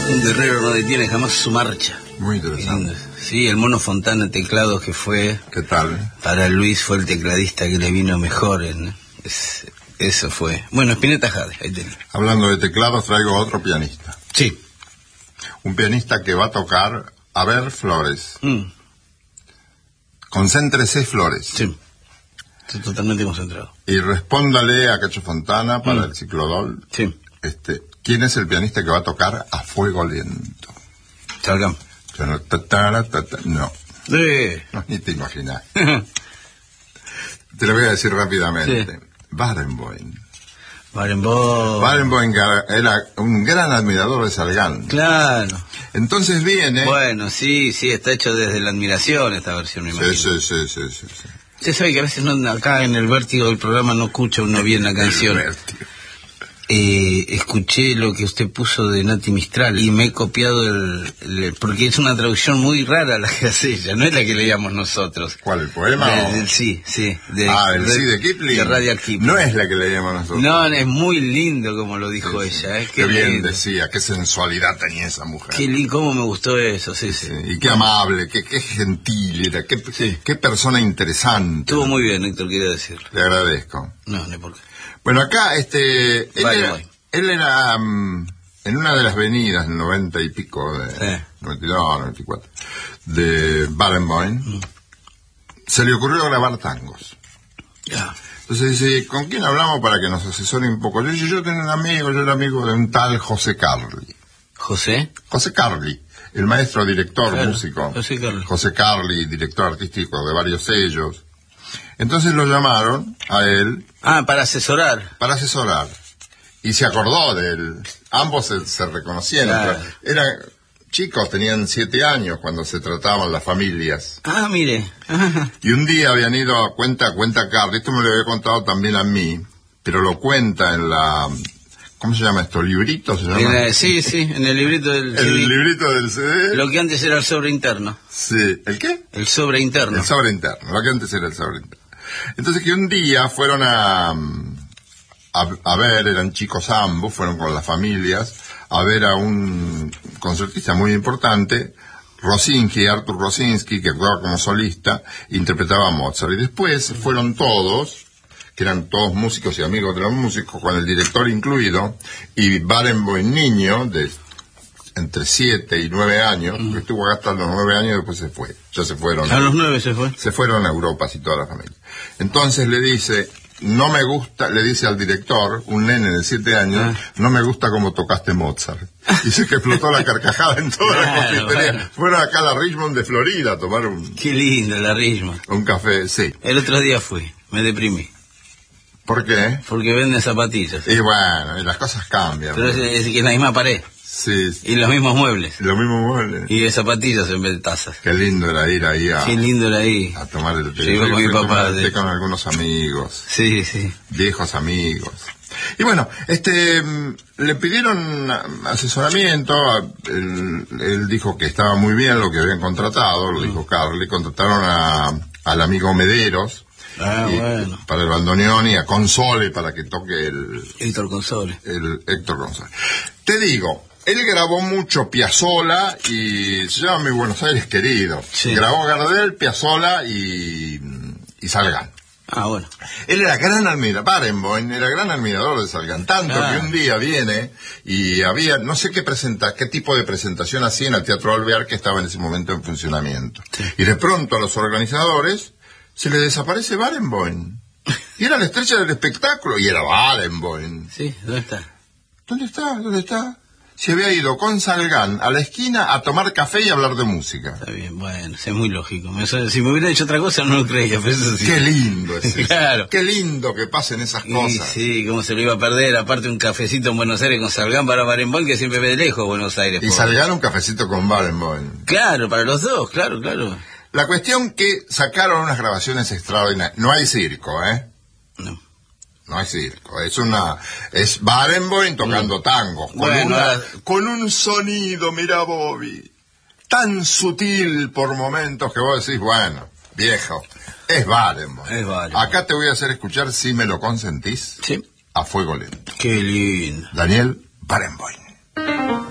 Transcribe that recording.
Un guerrero no detiene jamás su marcha. Muy interesante. Sí, el Mono Fontana teclados que fue... ¿Qué tal? Para Luis fue el tecladista que le vino mejor. Eso fue. Bueno, Spinetta Jade, ahí tenés. Hablando de teclados, traigo otro pianista. Sí. Un pianista que va a tocar A ver Flores. Concéntrese Flores. Sí. Estoy totalmente concentrado. Y respóndale a Cacho Fontana para el ciclodol. Sí. ¿Quién es el pianista que va a tocar A Fuego Lento? Salgam. No. No, ni te imaginas. Te lo voy a decir rápidamente. Sí. Barenboim. Barenboim era un gran admirador de Salgán. Claro. Entonces viene... Bueno, sí, está hecho desde la admiración esta versión, me imagino. Sí. Usted sabe que a veces acá en el vértigo del programa no escucha uno bien la canción. Escuché lo que usted puso de Nati Mistral y me he copiado porque es una traducción muy rara la que hace ella, no es la que leíamos nosotros. ¿Cuál, el poema? Sí. Sí de Kipling. De Rudyard Kipling. No es la que leíamos nosotros. No, es muy lindo como lo dijo ella. Qué bien lindo. Decía, qué sensualidad tenía esa mujer. Cómo me gustó eso, sí. Y qué amable, qué gentil era, qué persona interesante. Estuvo muy bien, Héctor, quería decirlo. Le agradezco. No hay por qué. Bueno, acá, él era en una de las venidas del 90 y pico, 92, 94, de Barenboim, se le ocurrió grabar tangos. Entonces dice, ¿con quién hablamos para que nos asesore un poco? Yo tengo un amigo, yo era amigo de un tal José Carli. ¿José? José Carli, el maestro, director, músico. José Carli, director artístico de varios sellos. Entonces lo llamaron a él. Para asesorar. Y se acordó de él. Ambos se reconocieron. Claro. Eran chicos, tenían 7 años cuando se trataban las familias. Mire. Y un día habían ido a cuenta Carly. Esto me lo había contado también a mí, pero lo cuenta en la... ¿Cómo se llama esto? ¿Librito se llama? Sí, en el librito del CD. El librito del CD. Lo que antes era el sobre interno. Sí. ¿El qué? El sobre interno. El sobre interno. Lo que antes era el sobre interno. Entonces que un día fueron a ver, eran chicos ambos, fueron con las familias, a ver a un concertista muy importante, Arthur Rosinsky, que actuaba como solista, interpretaba a Mozart. Y después fueron todos, que eran todos músicos y amigos de los músicos, con el director incluido, y Barenboim niño, de entre 7 y 9 años, que estuvo acá hasta los 9 años y después se fue. Ya se fueron. A los 9 se fue. Se fueron a Europa, así toda la familia. Entonces le dice, no me gusta, le dice al director, un nene de 7 años, no me gusta cómo tocaste Mozart. Dice que explotó la carcajada en toda la confitería. Bueno. Fueron acá a la Richmond de Florida a tomar Qué lindo la Richmond. Un café, sí. El otro día fui, me deprimí. ¿Por qué? Porque venden zapatillas. Y bueno, y las cosas cambian. Pero es que es la misma pared. Sí. Y los mismos muebles. Y de zapatillas en vez de tazas. Qué lindo era ir ahí a tomar el té. Yo iba con mi papá. Con algunos amigos. Sí. Viejos amigos. Y bueno, le pidieron asesoramiento. Él dijo que estaba muy bien lo que habían contratado, lo dijo Carly. Contrataron al amigo Mederos. Bueno. Para el bandoneón y a Console para que toque el Héctor Console. Te digo, él grabó mucho Piazzolla y se llama Mi Buenos Aires Querido. Sí. Grabó Gardel, Piazzolla y Salgán. Bueno. Él era gran admirador, Barenboim era gran admirador de Salgán, tanto que un día viene y había, no sé qué tipo de presentación hacía en el Teatro Alvear, que estaba en ese momento en funcionamiento. Sí. Y de pronto a los organizadores se le desaparece Barenboim. Y era la estrella del espectáculo, y era Barenboim. Sí, ¿dónde está? ¿Dónde está? Se había ido con Salgán a la esquina a tomar café y hablar de música. Está bien, bueno, es muy lógico. Si me hubiera dicho otra cosa no lo creía, pero eso sí. Qué lindo es eso. Claro. Qué lindo que pasen esas cosas. Sí, cómo se lo iba a perder. Aparte un cafecito en Buenos Aires con Salgán para Barenboim, que siempre ve de lejos Buenos Aires. Y Salgán un cafecito con Barenboim. Claro, para los dos, claro. La cuestión que sacaron unas grabaciones extraordinarias. No hay circo, ¿eh? No hay circo. Es Barenboim tocando tango. Con un sonido, mira Bobby, tan sutil por momentos que vos decís, bueno, viejo, es Barenboim. Acá te voy a hacer escuchar, si me lo consentís, sí, A Fuego Lento. Qué lindo. Daniel Barenboim.